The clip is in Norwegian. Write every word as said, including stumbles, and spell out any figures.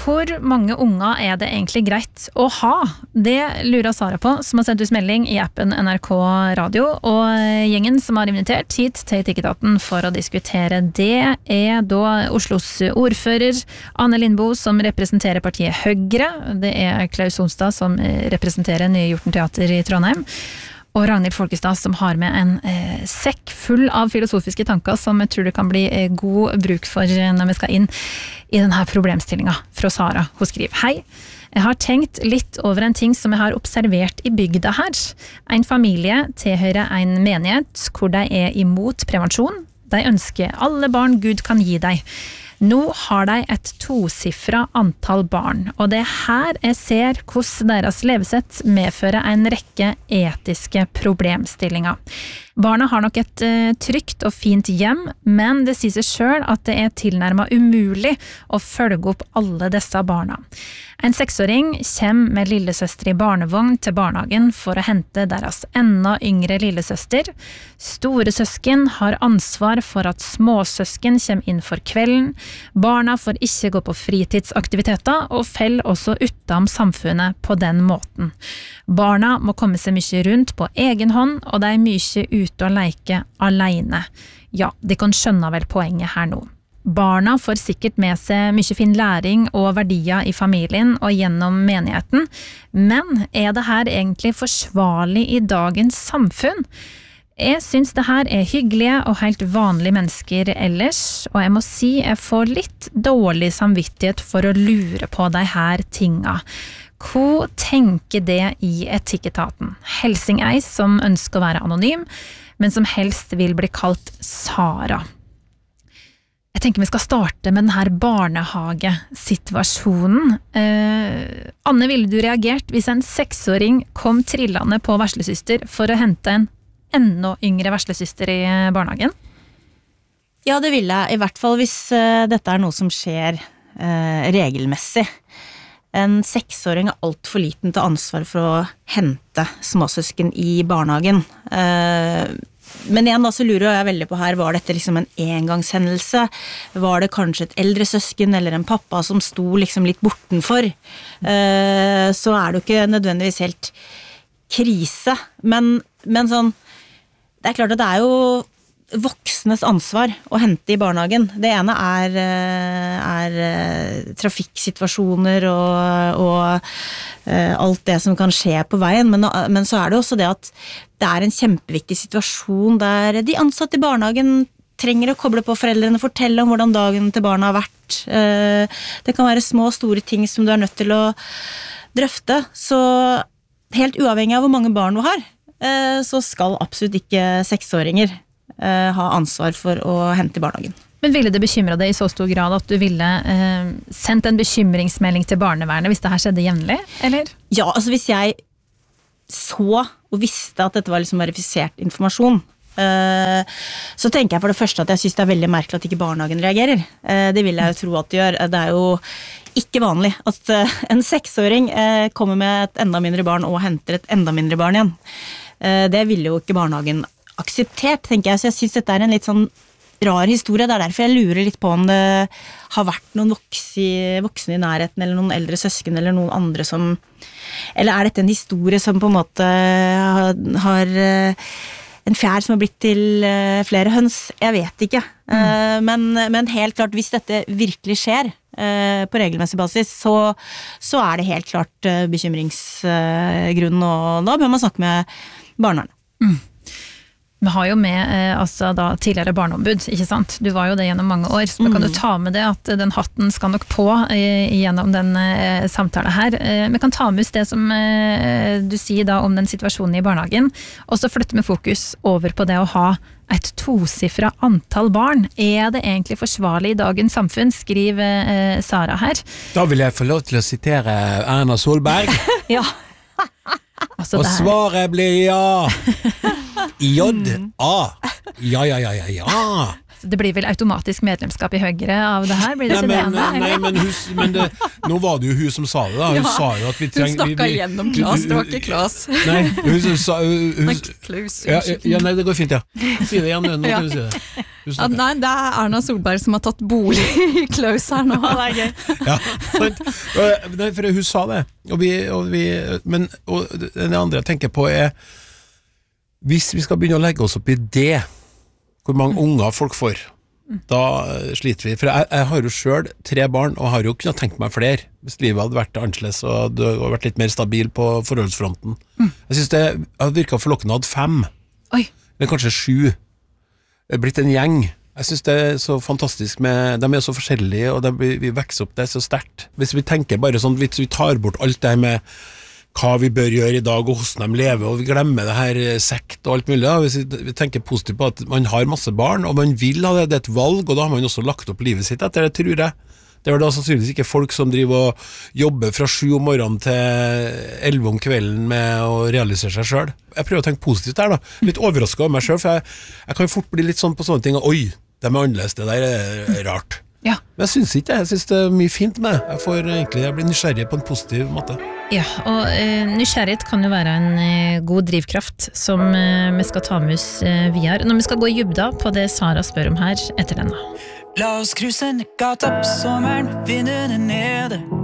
Hvor mange unger er det egentlig greit å ha? Det lurer Sara på, som har sendt ut melding i appen N R K Radio, og gjengen som har invitert hit til Etikketaten for å diskutere det er da Oslos ordfører Anne Lindboe, som representerer partiet Høyre. Det er Klaus Sonstad som representerer Nye Hjorten Teater i Trondheim, og Ragnhild Folkestad som har med en eh, sekk full av filosofiske tanker som jeg tror det kan bli eh, god bruk for når vi skal inn i denne problemstillingen fra Sara. Hun skriver: Hei, jeg har tenkt litt over en ting som jeg har observert i bygda her. En familie tilhører en menighet hvor de er imot prevensjon. De ønsker alle barn Gud kan gi deg. Nå har de et tosifra antall barn, og det er her jeg ser hvordan deres levesett medfører en rekke etiske problemstillinger. Barna har nok et uh, trygt og fint hjem, men det sier seg selv at det er tilnærmet umulig å følge opp alle disse barna. En seksåring kommer med lillesøster i barnevogn til barnehagen for å hente deres enda yngre lillesøster. Store søsken har ansvar for at småsøsken kommer inn for kvelden. Barna får ikke gå på fritidsaktiviteter og faller også utom samfunnet på den måten. Barna må komme seg mye rundt på egen hånd, og de er mye ute og leke alene. Ja, de kan skjønne vel poenget her nå. Barna får sikkert med seg mye fin læring og verdier i familien og gjennom menigheten, men er det her egentlig forsvarlig i dagens samfunn? Jeg synes det her er hyggelige og helt vanlige mennesker ellers, og jeg må si jeg får litt dårlig samvittighet for å lure på de her tinga. Hva tenker det i Etikketaten? Helsingeis som ønsker å være anonym, men som helst vil bli kalt Sara. Jeg tenker vi skal starte med denne barnehagesituasjonen. Eh, Anne, ville du reagert hvis en seksåring kom trillende på veslesyster for å hente en enda yngre veslesyster i barnehagen? Ja, det vil jeg, i hvert fall hvis uh, dette er noe som skjer uh, regelmessig. En seksåring er alt for liten til ansvar for å hente småsøsken i barnehagen. Uh, men igjen da, så lurer jeg veldig på her, var dette liksom en engangshendelse? Var det kanskje et eldre søsken eller en pappa som sto liksom litt bortenfor? Uh, så er det jo ikke nødvendigvis helt krise, men, men sånn, det er klart at det er jo voksnes ansvar å hente i barnehagen. Det ene er, er trafikksituasjoner og, og alt det som kan skje på veien, men, men så er det også det at det er en kjempeviktig situasjon der de ansatte i barnehagen trenger å koble på foreldrene, fortelle om hvordan dagen til barna har vært. Det kan være små og store ting som du er nødt til å drøfte, så helt uavhengig av hvor mange barn du har, så skal absolutt ikke seksåringer ha ansvar for å hente i barnehagen. Men ville det bekymre deg i så stor grad at du ville eh, sendt en bekymringsmelding til barnevernet hvis det her skjedde jevnlig, eller? Ja, altså hvis jeg så og visste at dette var liksom verifisert informasjon, eh, så tenker jeg for det første at jeg synes det er veldig merkelig at ikke barnehagen reagerer. Eh, det vil jeg jo tro at det gjør. Det er jo ikke vanlig at eh, en seksåring eh, kommer med et enda mindre barn og henter et enda mindre barn igjen. Eh, det ville jo ikke barnehagen akseptert, tenker jeg, så jeg synes dette er en litt sånn rar historie. Det er derfor jeg lurer litt på om det har vært noen voksne, voksne i nærheten, eller noen eldre søsken, eller noen andre som, eller er dette en historie som på en måte har, har en fjær som har blitt til flere høns? Jeg vet ikke. Mm. Men, men helt klart, hvis dette virkelig skjer på regelmessig basis, så, så er det helt klart bekymringsgrunn, og da bør man snakke med barnevernet. Mm. Vi har jo med eh, altså da, tidligere barneombud, ikke sant? Du var jo det gjennom mange år, så mm. kan du ta med det at den hatten skal nok på eh, gjennom den eh, samtalen her. Eh, vi kan ta med oss det som eh, du sier da om den situasjonen i barnehagen, og så flytte med fokus over på det å ha et tosifra antall barn. Er det egentlig forsvarlig i dagens samfunn, skriver eh, Sara her. Da vil jeg få lov til å sitere Erna Solberg. Ja. Altså, og svaret blir ja. J A Ja, ja, ja, ja, ja. Det blir vel automatisk medlemskap i Høyre av det her? Blir det nei, ikke men, det? Nei, men, hus, men det, nå var det jo hun som sa det da. Hun ja, sa jo at vi treng, hun snakket gjennom Klaus, det var ikke Klaus. Nei, hun sa hun, hun, Klaus, ja, ja, nei, det går fint, ja. Si det igjen, nå kan du si det. Ja, nei, det er Erna Solberg som har tatt bolig i Klaus her nå. Det er gøy. Ja, sant. Nei, for hun sa det. Og vi, og vi, men og det andre jeg tenker på er, hvis vi skal begynne å legge oss opp i det, hvor mange unger folk får, da sliter vi. For jeg, jeg har jo selv tre barn, og har jo kunnet tenkt meg flere, hvis livet hadde vært annerledes, og det hadde vært litt mer stabil på forholdsfronten. Mm. Jeg synes det hadde virket forlokkende å ha fem, Oi. eller kanskje sju. Det er blitt en gjeng. Jeg synes det er så fantastisk med, de er så forskjellige, og de, vi vokser opp det så sterkt. Hvis vi tenker bare sånn, hvis vi tar bort alt det her med hva vi bør gjøre i dag, og hvordan de lever, og vi glemmer det her sekt og alt mulig, da. Hvis vi tenker positivt på at man har masse barn, og man vil ha det, det er et valg, og da har man også lagt opp livet sitt etter det, tror jeg. Det er da sannsynligvis ikke folk som driver og jobber fra sju om morgenen til elleve om kvelden med å realisere seg selv. Jeg prøver å tenke positivt der da, litt overrasket av meg selv, for jeg, jeg kan fort bli litt sånn på sånne ting, og oi, de er annerledes, det der er rart. Ja. Men jeg synes ikke det, jeg synes det er mye fint med det. Jeg får egentlig, jeg blir nysgjerrig på en positiv måte. Ja, og eh, nysgjerrighet kan jo være en eh, god drivkraft som eh, vi skal ta med oss eh, videre. Når vi skal gå i dybda på det Sara spør om her etter denne. La oss cruise en gata på sommeren, vinden er nede.